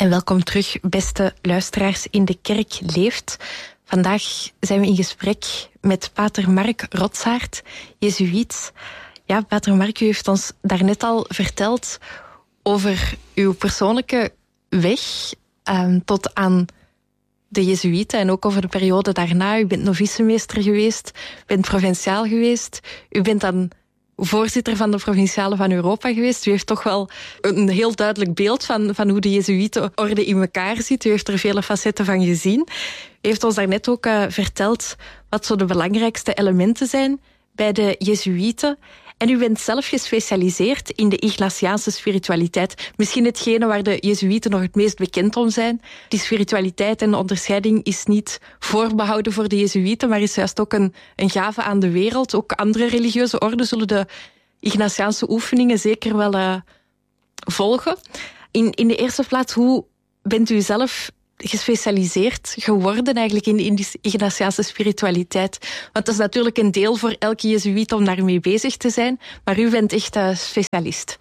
En welkom terug, beste luisteraars in De Kerk Leeft. Vandaag zijn we in gesprek met pater Mark Rotsaert, jezuïet. Ja, pater Mark, u heeft ons daarnet al verteld over uw persoonlijke weg tot aan de jezuïeten en ook over de periode daarna. U bent novicemeester geweest, u bent provinciaal geweest, u bent dan voorzitter van de Provinciale van Europa geweest. U heeft toch wel een heel duidelijk beeld van hoe de jezuïetenorde in elkaar zit. U heeft er vele facetten van gezien. U heeft ons daarnet ook verteld wat zo de belangrijkste elementen zijn bij de jezuïeten. En u bent zelf gespecialiseerd in de Ignatiaanse spiritualiteit. Misschien hetgene waar de jezuïeten nog het meest bekend om zijn. Die spiritualiteit en de onderscheiding is niet voorbehouden voor de jezuïeten, maar is juist ook een gave aan de wereld. Ook andere religieuze orden zullen de Ignatiaanse oefeningen zeker wel volgen. In de eerste plaats, hoe bent u zelf gespecialiseerd geworden eigenlijk in die Ignatiaanse spiritualiteit? Want dat is natuurlijk een deel voor elke jezuïet om daarmee bezig te zijn, maar u bent echt specialist.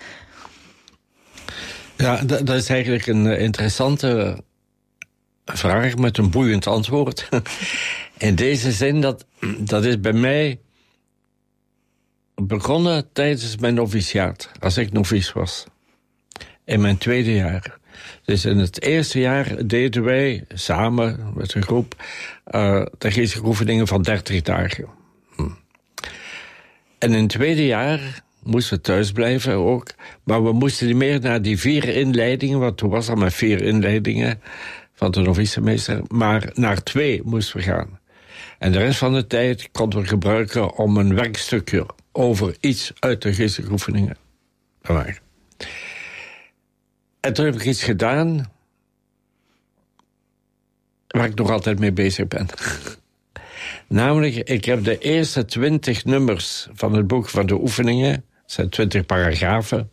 Ja, dat is eigenlijk een interessante vraag met een boeiend antwoord. In deze zin, dat is bij mij begonnen tijdens mijn noviciaat, als ik novice was. In mijn tweede jaar. Dus in het eerste jaar deden wij samen met een groep de geestelijke oefeningen van 30 dagen. En in het tweede jaar moesten we thuis blijven ook. Maar we moesten niet meer naar die 4 inleidingen, want toen was dat maar 4 inleidingen van de novicemeester. Maar naar 2 moesten we gaan. En de rest van de tijd konden we gebruiken om een werkstukje over iets uit de geestelijke oefeningen te maken. En toen heb ik iets gedaan waar ik nog altijd mee bezig ben. Namelijk, ik heb de eerste 20 nummers van het boek van de oefeningen, het zijn 20 paragrafen,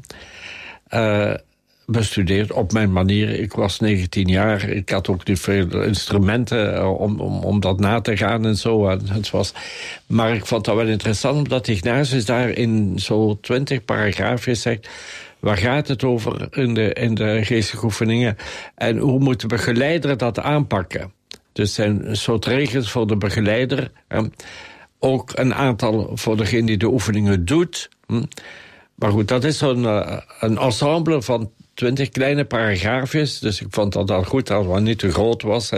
bestudeerd op mijn manier. Ik was 19 jaar, ik had ook niet veel instrumenten om dat na te gaan en zo. Maar ik vond dat wel interessant, omdat Ignatius daar in zo'n 20 paragrafen zegt, waar gaat het over in de geestelijke oefeningen? En hoe moet de begeleider dat aanpakken? Dus zijn een soort regels voor de begeleider. Ook een aantal voor degene die de oefeningen doet. Maar goed, dat is een ensemble van 20 kleine paragraafjes. Dus ik vond dat al goed dat het niet te groot was.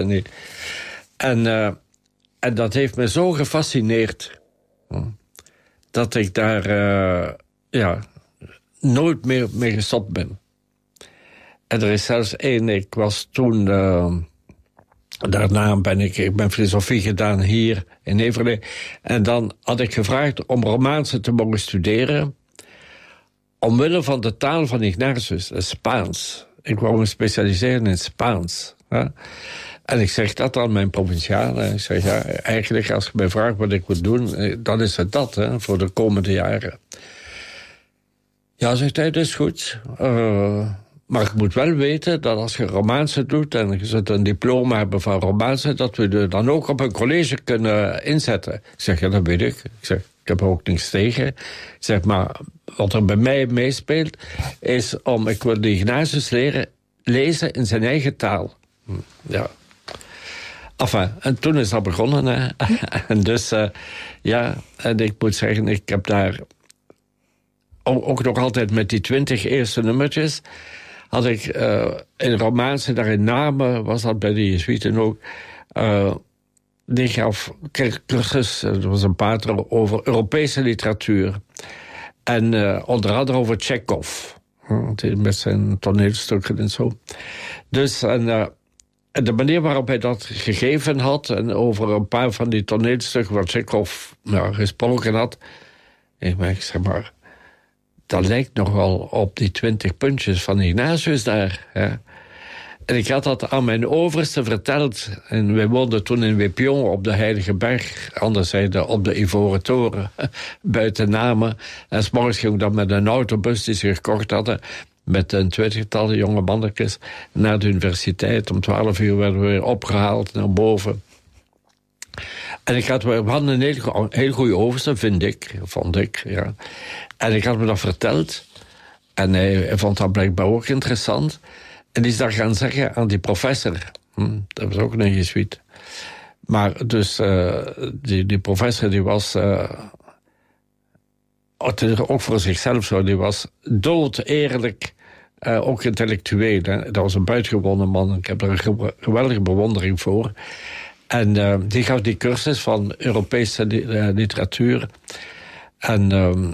En dat heeft me zo gefascineerd. Dat ik daar nooit meer mee gestopt ben. En er is zelfs één, ik was toen, daarna ben ik filosofie gedaan hier in Heverlee. En dan had ik gevraagd om Romaanse te mogen studeren, omwille van de taal van Ignatius, Spaans. Ik wou me specialiseren in Spaans. Ja. En ik zeg dat aan mijn provinciale. Ik zeg, ja, eigenlijk als je mij vraagt wat ik moet doen, dan is het dat, voor de komende jaren. Ja, zegt hij, dat is goed. Maar ik moet wel weten dat als je Romaanse doet en je zult een diploma hebben van Romaanse, dat we er dan ook op een college kunnen inzetten. Ik zeg, ja, dat weet ik. Ik zeg, ik heb er ook niks tegen. Ik zeg, maar wat er bij mij meespeelt, is ik wil de Ignatius leren lezen in zijn eigen taal. Ja. Enfin, en toen is dat begonnen. Hè. En dus, en ik moet zeggen, ik heb daar ook nog altijd met die 20 eerste nummertjes, had ik in Romaanse, daar in Namen, was dat bij de Jezuïeten ook, die gaf cursus, er was een pater over Europese literatuur. En onder andere over Tchekhov, met zijn toneelstukken en zo. Dus, en de manier waarop hij dat gegeven had, en over een paar van die toneelstukken waar Tchekhov gesproken had, ik zeg maar, dat lijkt nogal op die 20 puntjes van Ignatius daar. Hè. En ik had dat aan mijn overste verteld. En wij woonden toen in Wepion op de Heilige Berg. Anderzijds op de Ivoren Toren, buiten Namen. En 's morgens ging ik dan met een autobus die ze gekocht hadden, met een 20-tal jonge mannetjes, naar de universiteit. Om 12 uur werden we weer opgehaald naar boven. En we hadden een heel goede overste, vond ik. Ja. En ik had me dat verteld. En hij vond dat blijkbaar ook interessant. En die is dat gaan zeggen aan die professor. Dat was ook een jezuïet. Maar dus die professor die was... ook voor zichzelf zo, die was dood eerlijk... ook intellectueel. Hè. Dat was een buitengewoon man. Ik heb er een geweldige bewondering voor. En die gaf die cursus van Europese literatuur. En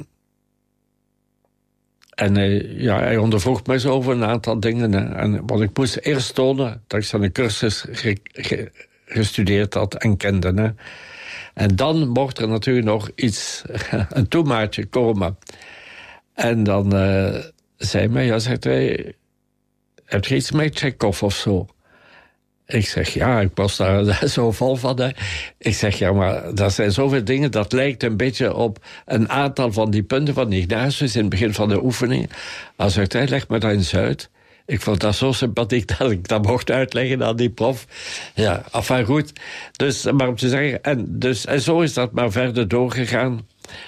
hij ondervroeg mij zo over een aantal dingen. Hè. En wat ik moest eerst tonen, dat ik zo'n cursus gestudeerd had en kende. Hè. En dan mocht er natuurlijk nog iets, een toemaatje komen. En dan zei mij, zegt hij, heb je iets met Tchekhov of zo? Ik zeg, ja, ik was daar zo vol van. Hè. Ik zeg, ja, maar dat zijn zoveel dingen... dat lijkt een beetje op een aantal van die punten van Ignatius... in het begin van de oefening. Als hij leg me dat eens uit. Ik vond dat zo sympathiek dat ik dat mocht uitleggen aan die prof. Ja, enfin goed. Dus, maar om te zeggen... En zo is dat maar verder doorgegaan.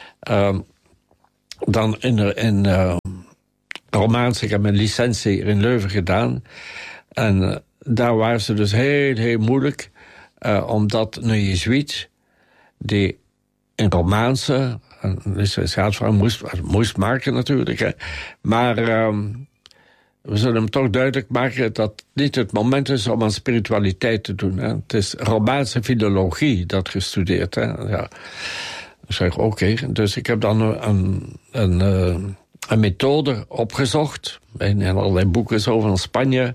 Dan in Romaans, ik heb mijn licentie in Leuven gedaan... En daar waren ze dus heel moeilijk. Omdat een jezuïet die in Romaanse... een licentiaatsvrouw moest maken natuurlijk. Hè. Maar we zullen hem toch duidelijk maken... dat niet het moment is om aan spiritualiteit te doen. Hè. Het is Romaanse filologie dat gestudeerd. Hè. Ja. Ik zeg, oké. Dus ik heb dan een methode opgezocht... in allerlei boeken zo van Spanje...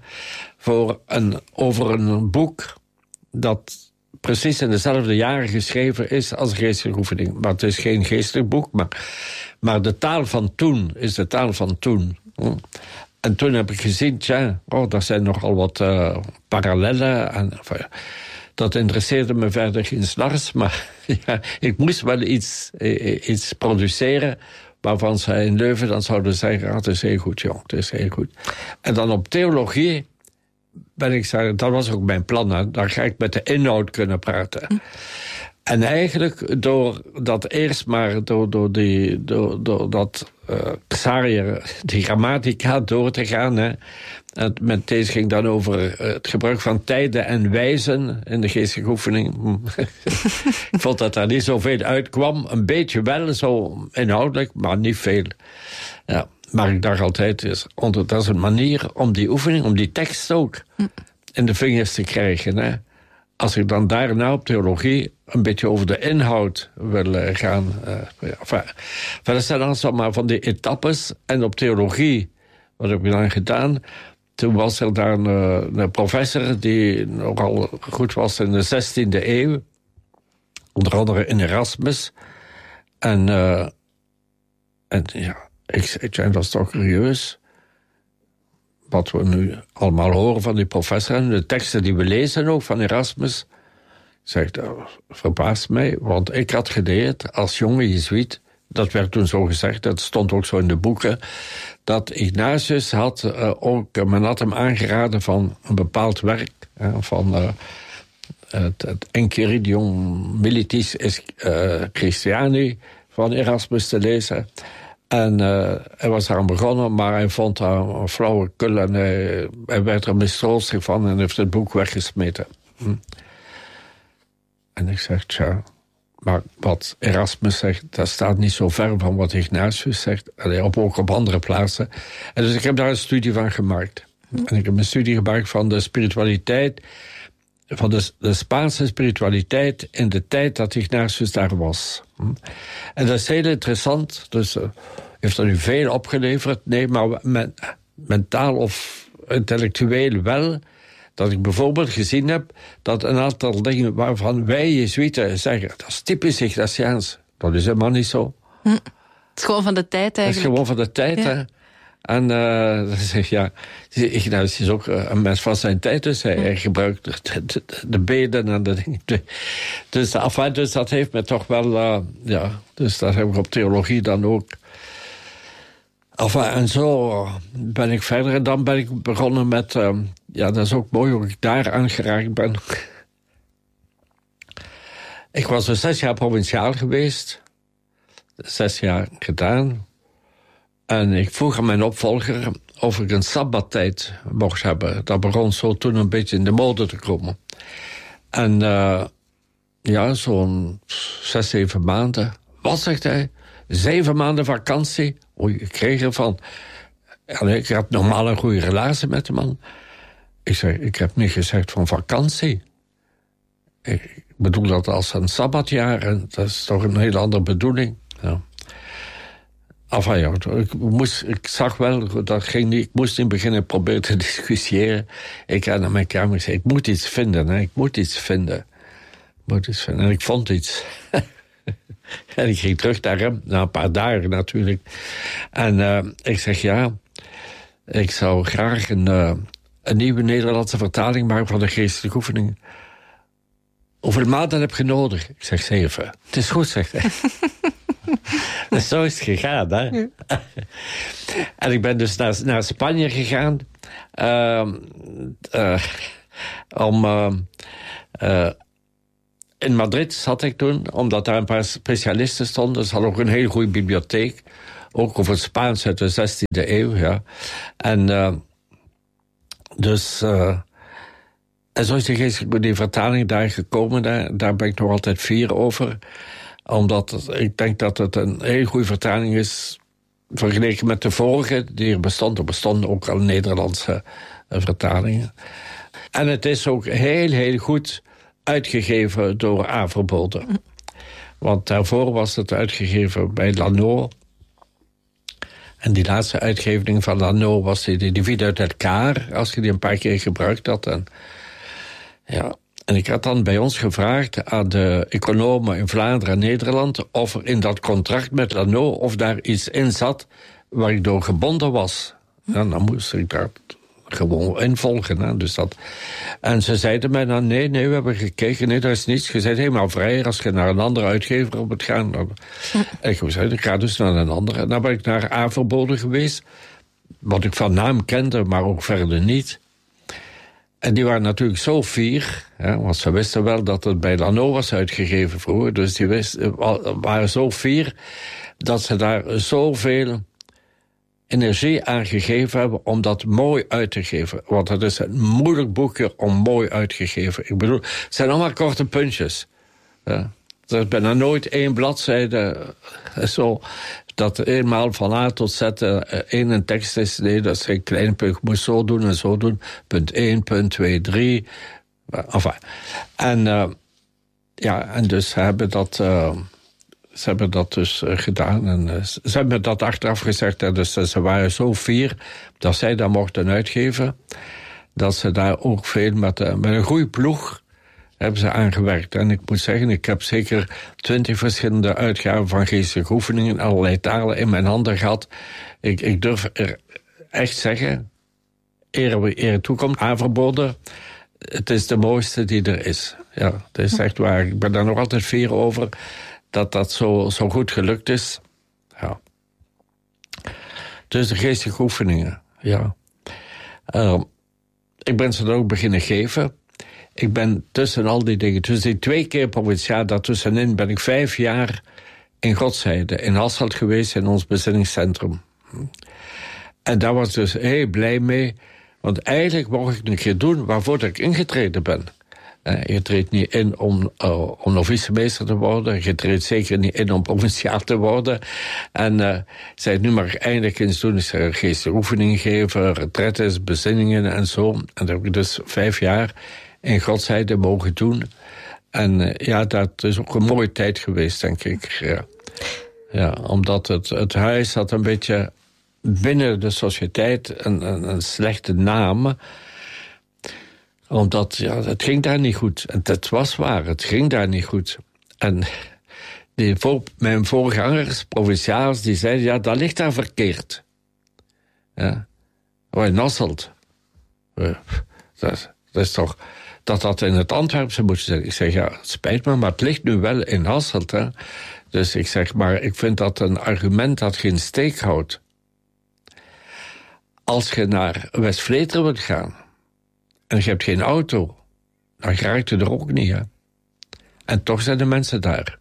over een boek dat precies in dezelfde jaren geschreven is als geestelijke oefening. Maar het is geen geestelijk boek, maar de taal van toen is de taal van toen. En toen heb ik gezien, daar zijn nogal wat parallellen. En, dat interesseerde me verder geen snars, maar ja, ik moest wel iets produceren... waarvan ze in Leuven dan zouden zeggen... het is heel goed, jong, het is heel goed. En dan op theologie ben ik zeggen... dat was ook mijn plan, hè, dan ga ik met de inhoud kunnen praten. En eigenlijk door dat eerst maar... door dat Xarier, die grammatica door te gaan... Hè, en met deze ging dan over het gebruik van tijden en wijzen in de geestelijke oefening. Ik vond dat daar niet zoveel uitkwam. Een beetje wel, zo inhoudelijk, maar niet veel. Ja, maar ik dacht altijd, dat is een manier om die oefening, om die tekst ook in de vingers te krijgen. Hè. Als ik dan daarna op theologie een beetje over de inhoud wil gaan. Verder zijn dan maar van die etappes. En op theologie, wat heb ik dan gedaan... Toen was er daar een professor die nogal goed was in de 16e eeuw. Onder andere in Erasmus. En ja, ik zei, dat is toch curieus. Wat we nu allemaal horen van die professor. En de teksten die we lezen ook van Erasmus. Ik zeg, dat verbaast mij. Want ik had geleerd als jonge jezuïet... Dat werd toen zo gezegd, dat stond ook zo in de boeken... dat Ignatius men had hem aangeraden van een bepaald werk... van het Enchiridion Militis Christiani van Erasmus te lezen. En hij was daar aan begonnen, maar hij vond daar een flauwekul... en hij werd er mistroostig van en heeft het boek weggesmeten. En ik zeg, tja... Maar wat Erasmus zegt, dat staat niet zo ver van wat Ignatius zegt. Ook op andere plaatsen. En dus ik heb daar een studie van gemaakt. En ik heb een studie gemaakt van de spiritualiteit... van de Spaanse spiritualiteit in de tijd dat Ignatius daar was. En dat is heel interessant. Dus heeft er nu veel opgeleverd? Nee, maar mentaal of intellectueel wel... Dat ik bijvoorbeeld gezien heb dat een aantal dingen waarvan wij Jezuïeten zeggen... dat is typisch Ignatiaans. Dat is helemaal niet zo. Het is gewoon van de tijd eigenlijk. Het is gewoon van de tijd, ja. Hè. En dan zeg ja, Ignatius is ook een mens van zijn tijd. Dus hij gebruikt de beden en de dingen. Dus dat heeft me toch wel... dus dat heb ik op theologie dan ook... En zo ben ik verder. En dan ben ik begonnen met... dat is ook mooi hoe ik daar aangeraakt ben. Ik was dus 6 jaar provinciaal geweest. 6 jaar gedaan. En ik vroeg aan mijn opvolger of ik een sabbattijd mocht hebben. Dat begon zo toen een beetje in de mode te komen. En zo'n 6, 7 maanden. Wat, zegt hij? 7 maanden vakantie? Oei, ik kreeg ervan. Ik had normaal een goede relatie met de man. Ik zeg, ik heb niet gezegd van vakantie. Ik bedoel dat als een sabbatjaar. En dat is toch een hele andere bedoeling. Ja. Enfin ja, ik zag wel, dat ging niet. Ik moest in het begin proberen te discussiëren. Ik ga naar mijn kamer en zei, ik moet iets vinden. Hè. Ik moet iets vinden. En ik vond iets. En ik ging terug naar hem, na een paar dagen natuurlijk. En ik zeg, ja, ik zou graag een nieuwe Nederlandse vertaling maken van de geestelijke oefeningen. Hoeveel maanden heb je nodig? Ik zeg 7. Het is goed, zegt hij. Dus zo is het gegaan, hè. Ja. En ik ben dus naar Spanje gegaan. In Madrid zat ik toen, omdat daar een paar specialisten stonden. Ze hadden ook een hele goede bibliotheek. Ook over het Spaans uit de 16e eeuw, ja. En en zo is die vertaling daar gekomen. Daar ben ik nog altijd fier over. Omdat ik denk dat het een hele goede vertaling is, vergeleken met de vorige die er bestond. Er bestonden ook al Nederlandse vertalingen. En het is ook heel, heel goed uitgegeven door Averboden. Want daarvoor was het uitgegeven bij Lano. En die laatste uitgeving van Lano was die Vida uit elkaar, als je die een paar keer gebruikt had. En ik had dan bij ons gevraagd aan de economen in Vlaanderen en Nederland of er in dat contract met Lano of daar iets in zat waar ik door gebonden was. En dan moest ik daar gewoon involgen. Hè. Dus dat. En ze zeiden mij dan, nee, we hebben gekeken, nee, dat is niets. Je bent helemaal vrijer als je naar een andere uitgever moet gaan. En ik ga dus naar een andere. En dan ben ik naar Averboden geweest, wat ik van naam kende, maar ook verder niet. En die waren natuurlijk zo fier, hè, want ze wisten wel dat het bij Lano was uitgegeven vroeger. Dus die waren zo fier dat ze daar zoveel energie aan gegeven hebben om dat mooi uit te geven. Want het is een moeilijk boekje om mooi uitgegeven. Ik bedoel, het zijn allemaal korte puntjes. Ja. Er is bijna nooit 1 bladzijde zo, dat eenmaal van A tot Z één tekst is. Nee, dat is een kleine punt. Je moet zo doen en zo doen. Punt 1, punt 2, 3. Enfin. En dus ze hebben dat dus gedaan. En ze hebben dat achteraf gezegd. En dus ze waren zo fier dat zij dat mochten uitgeven. Dat ze daar ook veel met een goede ploeg hebben ze aangewerkt. En ik moet zeggen, ik heb zeker 20 verschillende uitgaven van geestelijke oefeningen, allerlei talen in mijn handen gehad. Ik durf er echt zeggen, eer toekomt, Averboden, het is de mooiste die er is. Ja, het is echt waar. Ik ben daar nog altijd fier over dat zo goed gelukt is. Ja. Dus de geestelijke oefeningen, ja. Ik ben ze dan ook beginnen geven. Ik ben tussen al die dingen, tussen die 2 keer provinciaal, daartussenin ben ik 5 jaar in Godsheide, in Hasselt geweest, in ons bezinningscentrum. En daar was ik dus heel blij mee, want eigenlijk mocht ik een keer doen waarvoor ik ingetreden ben. Je treedt niet in om officiemeester te worden, je treedt zeker niet in om provinciaal te worden. En zei nu mag ik eindelijk eens doen, is er geestelijke oefeningen geven, retretes, bezinningen en zo. En dat heb ik dus 5 jaar in Godsheide mogen doen. En dat is ook een mooie tijd geweest, denk ik. Ja, omdat het huis had een beetje binnen de sociëteit een slechte naam. Omdat, het ging daar niet goed. En dat was waar, het ging daar niet goed. En mijn voorgangers, provinciaals, die zeiden, dat ligt daar verkeerd. Ja. Oh, in Hasselt. Dat is toch dat in het Antwerpse moet zijn. Ik zeg, het spijt me, maar het ligt nu wel in Hasselt. Hè. Dus ik zeg, maar ik vind dat een argument dat geen steek houdt. Als je naar West-Vleteren wilt gaan en je hebt geen auto, dan raak je er ook niet. Hè. En toch zijn de mensen daar.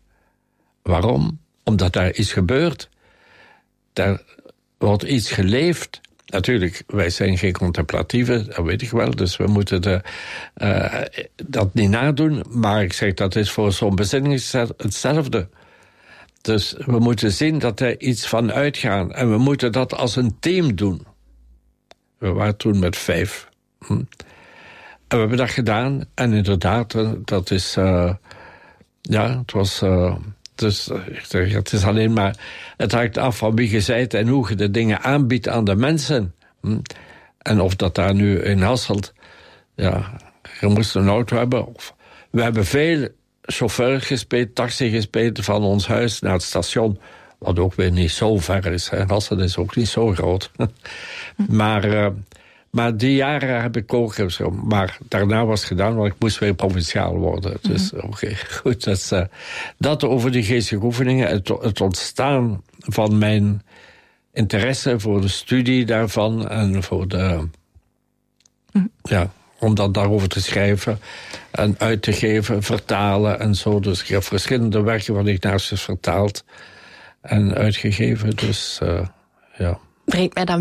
Waarom? Omdat daar iets gebeurt. Daar wordt iets geleefd Natuurlijk, wij zijn geen contemplatieven, dat weet ik wel. Dus we moeten dat niet nadoen. Maar ik zeg, dat is voor zo'n bezinning hetzelfde. Dus we moeten zien dat er iets van uitgaan. En we moeten dat als een team doen. We waren toen met 5. En we hebben dat gedaan. En inderdaad, dat is... het was... Dus het is alleen maar... Het hangt af van wie je bent en hoe je de dingen aanbiedt aan de mensen. En of dat daar nu in Hasselt... Ja, je moest een auto hebben. We hebben veel chauffeurs gespeeld, taxi gespeeld... van ons huis naar het station. Wat ook weer niet zo ver is. Hè. Hasselt is ook niet zo groot. Maar die jaren heb ik ook... Maar daarna was het gedaan, want ik moest weer provinciaal worden. Dus oké, goed. Dat over die geestelijke oefeningen. Het ontstaan van mijn interesse voor de studie daarvan... en voor de... Ja, om dat daarover te schrijven en uit te geven, vertalen en zo. Dus ik heb verschillende werken van Ignatius vertaald en uitgegeven. Dus ja. Brengt mij dan